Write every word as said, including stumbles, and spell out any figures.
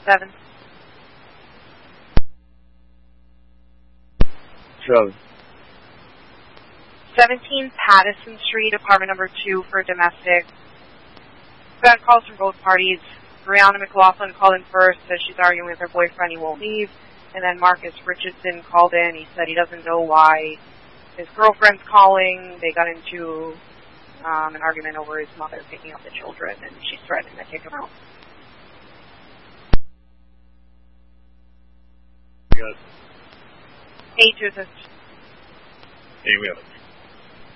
seven. Charlie. seventeen Pattison Street, apartment number two for domestic. Got calls from both parties. Brianna McLaughlin called in first, says she's arguing with her boyfriend, he won't leave. And then Marcus Richardson called in. He said he doesn't know why his girlfriend's calling. They got into um, an argument over his mother picking up the children, and she's threatening to kick him out. Good. Eight to assist. Hey, we have it.